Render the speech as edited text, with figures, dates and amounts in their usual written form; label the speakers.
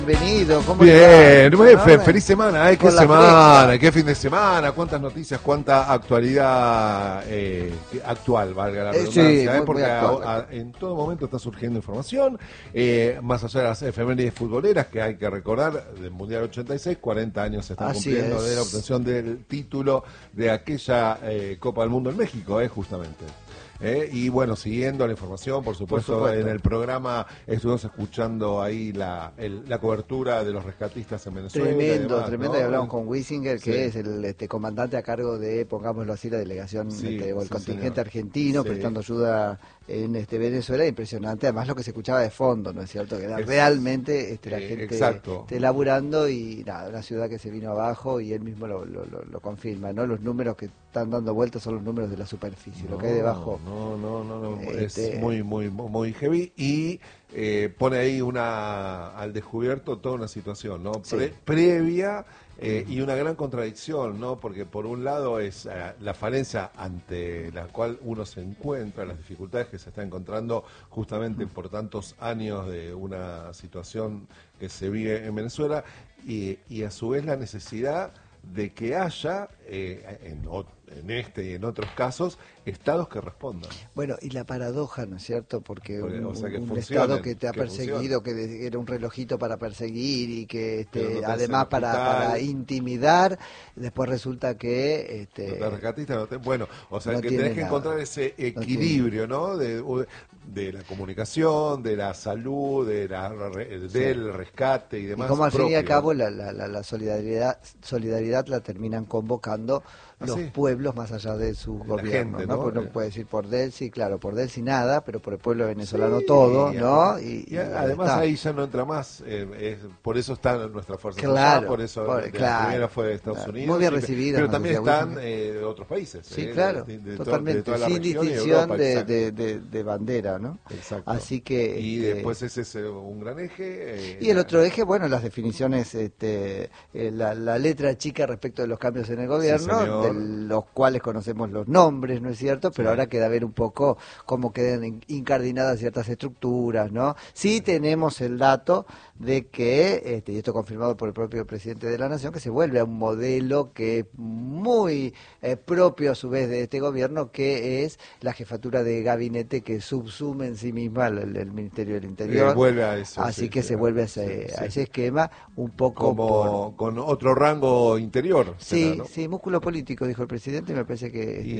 Speaker 1: Bienvenido, ¿cómo
Speaker 2: Bien,
Speaker 1: estás?
Speaker 2: feliz semana, qué semana, qué fin de semana, cuántas noticias, cuánta actualidad actual, valga la redundancia,
Speaker 1: sí,
Speaker 2: porque
Speaker 1: muy actual.
Speaker 2: en todo momento está surgiendo información, más allá de las efemérides futboleras que hay que recordar, del Mundial 86, 40 años se están
Speaker 1: Así
Speaker 2: cumpliendo de la
Speaker 1: es.
Speaker 2: obtención del título de aquella Copa del Mundo en México, justamente. Y bueno, siguiendo la información, por supuesto, en el programa estuvimos escuchando ahí la cobertura de los rescatistas en Venezuela.
Speaker 1: Tremendo,
Speaker 2: ¿No?
Speaker 1: y hablamos con Wiesinger,
Speaker 2: Sí.
Speaker 1: que es el comandante a cargo de, pongámoslo así, la delegación
Speaker 2: Sí,
Speaker 1: o el
Speaker 2: sí,
Speaker 1: contingente
Speaker 2: señor.
Speaker 1: argentino,
Speaker 2: Sí.
Speaker 1: prestando ayuda en Venezuela. Impresionante, además lo que se escuchaba de fondo, ¿no es cierto? Que era
Speaker 2: Es-
Speaker 1: realmente la gente
Speaker 2: exacto.
Speaker 1: laburando y nada, una ciudad que se vino abajo y él mismo lo confirma, ¿no? Los números que están dando vueltas son los números de la superficie, lo que hay debajo.
Speaker 2: No, es muy heavy y pone ahí al descubierto toda una situación, ¿no?
Speaker 1: Sí.
Speaker 2: Previa y una gran contradicción, ¿no? Porque por un lado es la falencia ante la cual uno se encuentra, las dificultades que se está encontrando justamente por tantos años de una situación que se vive en Venezuela y a su vez la necesidad de que haya, en este y en otros casos, estados que respondan.
Speaker 1: Bueno, y la paradoja, ¿no es cierto? Porque
Speaker 2: O sea, que
Speaker 1: un
Speaker 2: funcionen,
Speaker 1: Estado que te ha
Speaker 2: que
Speaker 1: perseguido, que era un relojito para perseguir y que
Speaker 2: Pero no tenés
Speaker 1: además
Speaker 2: el hospital.
Speaker 1: para intimidar, después resulta que
Speaker 2: No te rescatista, bueno, o sea,
Speaker 1: no
Speaker 2: que
Speaker 1: tiene
Speaker 2: tenés que
Speaker 1: nada.
Speaker 2: encontrar ese equilibrio, ¿no? De la comunicación, de la salud, del rescate y
Speaker 1: Y
Speaker 2: demás.
Speaker 1: como al fin y al
Speaker 2: propio.
Speaker 1: cabo la solidaridad la terminan convocando los
Speaker 2: sí.
Speaker 1: pueblos más allá de su
Speaker 2: La
Speaker 1: gobierno,
Speaker 2: gente,
Speaker 1: ¿no?
Speaker 2: ¿no?
Speaker 1: Porque uno puede decir por Delcy, claro, por Delcy nada, pero por el pueblo venezolano
Speaker 2: Sí,
Speaker 1: todo,
Speaker 2: y
Speaker 1: ¿no?
Speaker 2: además
Speaker 1: está.
Speaker 2: ahí ya no entra más, por eso están nuestras fuerzas
Speaker 1: Claro,
Speaker 2: allá, por eso la primera fue de Estados Unidos,
Speaker 1: muy bien recibida,
Speaker 2: pero
Speaker 1: nos
Speaker 2: también
Speaker 1: decía
Speaker 2: están
Speaker 1: Wiesinger.
Speaker 2: de otros países,
Speaker 1: Sí, claro,
Speaker 2: de
Speaker 1: totalmente,
Speaker 2: toda la
Speaker 1: sin
Speaker 2: región y
Speaker 1: distinción
Speaker 2: Europa,
Speaker 1: de bandera, ¿no?
Speaker 2: exacto.
Speaker 1: Así que
Speaker 2: Y después ese es un gran eje.
Speaker 1: y el otro eje, bueno, las definiciones, la letra chica respecto de los cambios en el gobierno,
Speaker 2: señor.
Speaker 1: de los cuales conocemos los nombres, ¿no es cierto? Pero ahora queda ver un poco cómo quedan incardinadas ciertas estructuras, ¿no? Sí tenemos el dato de que, y esto confirmado por el propio presidente de la Nación, que se vuelve a un modelo que es muy propio a su vez de este gobierno, que es la jefatura de gabinete que subsume en sí misma el Ministerio del Interior.
Speaker 2: Vuelve a eso.
Speaker 1: Así que se vuelve a ese esquema un poco
Speaker 2: con otro rango interior.
Speaker 1: Sí,
Speaker 2: ¿no?
Speaker 1: sí, músculo político, dijo el presidente, me parece que